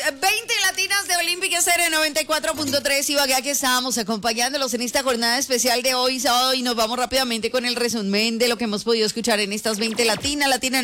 20 latinas de Olímpica Estéreo 94.3 Ibagué, aquí estamos acompañándolos en esta jornada especial de hoy sábado y nos vamos rápidamente con el resumen de lo que hemos podido escuchar en estas 20 latinas. Latina